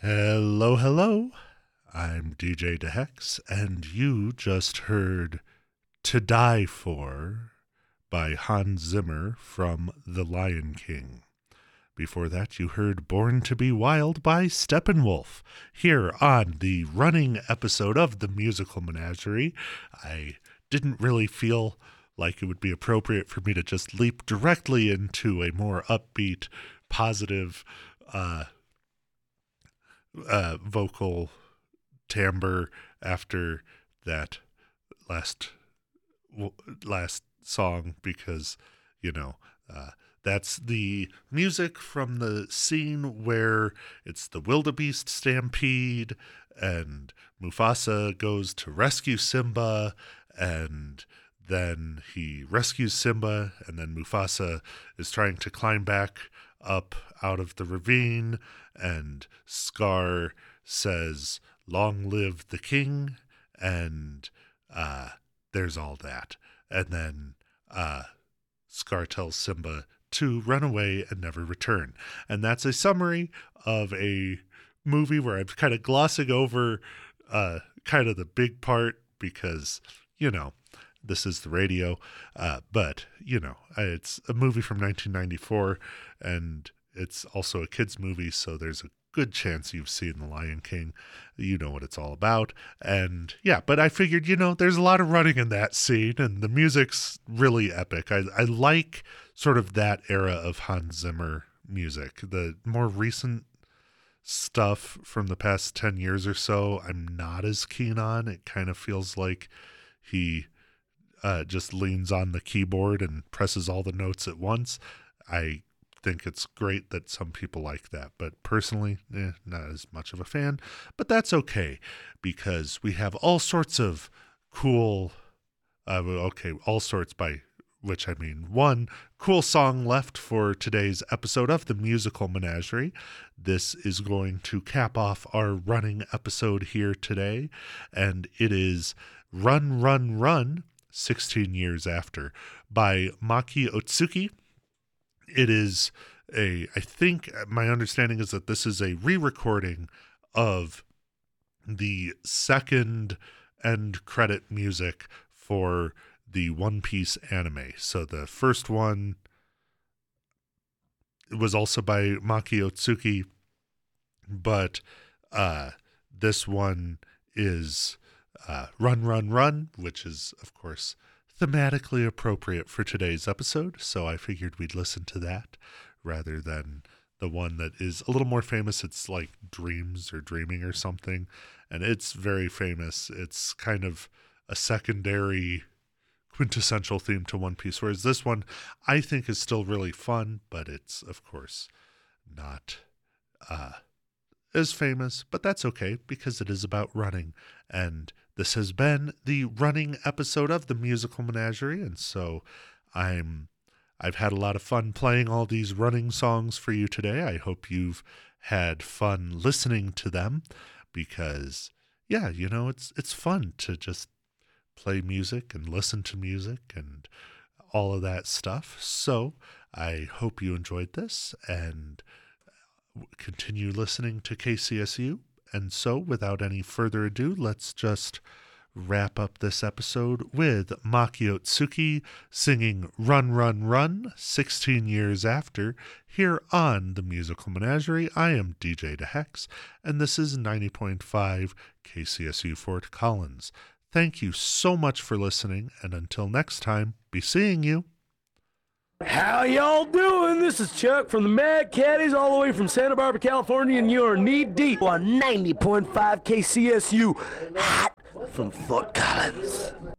Hello, hello. I'm DJ DeHex, and you just heard To Die For by Hans Zimmer from The Lion King. Before that, you heard Born to Be Wild by Steppenwolf here on the running episode of The Musical Menagerie. I didn't really feel like it would be appropriate for me to just leap directly into a more upbeat, positive, vocal timbre after that last song, because that's the music from the scene where it's the wildebeest stampede and Mufasa goes to rescue Simba, and then he rescues Simba, and then Mufasa is trying to climb back up out of the ravine, and Scar says, "Long live the king," and there's all that. And then Scar tells Simba to run away and never return. And that's a summary of a movie where I'm kind of glossing over kind of the big part because, this is the radio. But, it's a movie from 1994, and it's also a kid's movie, so there's a good chance you've seen The Lion King. You know what it's all about. And yeah, but I figured, there's a lot of running in that scene, and the music's really epic. I like sort of that era of Hans Zimmer music. The more recent stuff from the past 10 years or so, I'm not as keen on. It kind of feels like he just leans on the keyboard and presses all the notes at once. I think it's great that some people like that, but personally, not as much of a fan. But that's okay, because we have all sorts of cool, all sorts by which I mean one cool song left for today's episode of The Musical Menagerie. This is going to cap off our running episode here today, and it is Run, Run, Run, 16 Years After by Maki Otsuki. It is I think my understanding is that this is a re-recording of the second end credit music for the One Piece anime. So the first one was also by Maki Otsuki, but this one is Run, Run, Run, which is, of course, thematically appropriate for today's episode, so I figured we'd listen to that rather than the one that is a little more famous. It's like Dreams or Dreaming or something, and it's very famous. It's kind of a secondary quintessential theme to One Piece, whereas this one I think is still really fun, but it's, of course, not as famous, but that's okay because it is about running. And this has been the running episode of The Musical Menagerie, and so I've had a lot of fun playing all these running songs for you today. I hope you've had fun listening to them, because it's fun to just play music and listen to music and all of that stuff. So I hope you enjoyed this and continue listening to KCSU. And so, without any further ado, let's just wrap up this episode with Maki Otsuki singing Run, Run, Run, 16 Years After, here on The Musical Menagerie. I am DJ DeHex, and this is 90.5 KCSU Fort Collins. Thank you so much for listening, and until next time, be seeing you. How y'all doing? This is Chuck from the Mad Caddies, all the way from Santa Barbara, California, and you're knee deep on 90.5 KCSU, hot from Fort Collins.